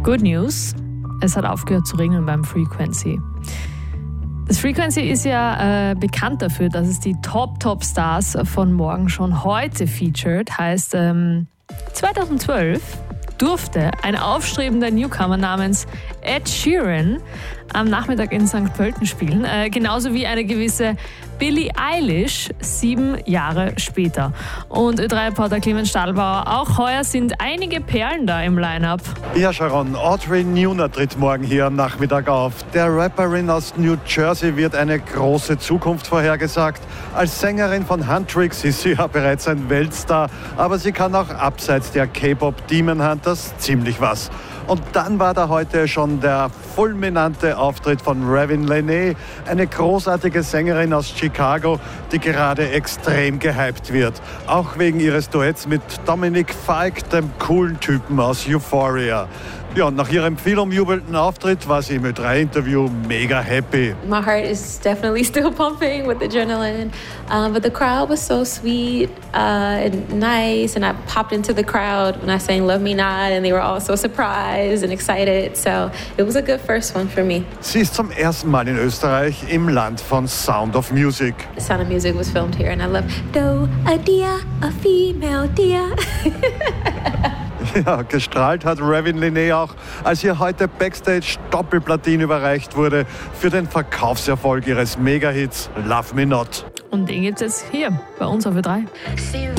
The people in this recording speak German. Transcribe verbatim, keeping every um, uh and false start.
Good News, es hat aufgehört zu regnen beim Frequency. Das Frequency ist ja äh, bekannt dafür, dass es die Top-Top-Stars von morgen schon heute featured. Heißt, ähm, zweitausendzwölf durfte ein aufstrebender Newcomer namens Ed Sheeran am Nachmittag in Sankt Pölten spielen, äh, genauso wie eine gewisse Billie Eilish sieben Jahre später. Und Ö drei Reporter Clemens Stadelbauer, auch heuer sind einige Perlen da im Line-Up. Ja, Sharon, Audrey Newner tritt morgen hier am Nachmittag auf. Der Rapperin aus New Jersey wird eine große Zukunft vorhergesagt. Als Sängerin von Huntrix ist sie ja bereits ein Weltstar, aber sie kann auch abseits der K-Pop Demon Hunters ziemlich was. Und dann war da heute schon der fulminante Auftritt von Ravin Lenae, eine großartige Sängerin aus Chicago, die gerade extrem gehypt wird. Auch wegen ihres Duetts mit Dominic Fike, dem coolen Typen aus Euphoria. Ja, und nach ihrem viel umjubelten Auftritt war sie im Ö drei Interview mega happy. My heart is definitely still pumping with adrenaline, um, but the crowd was so sweet uh, and nice, and I popped into the crowd when I sang Love Me Not, and they were all so surprised and excited, so it was a good first one for me. Sie ist zum ersten Mal in Österreich im Land von Sound of Music. Sound of Music was filmed here, and I love Do a Dia, a female Dia. Ja, gestrahlt hat Ravin Lenae auch, als ihr heute Backstage Doppelplatin überreicht wurde für den Verkaufserfolg ihres Megahits Love Me Not. Und den gibt's jetzt hier bei uns auf Ö drei. See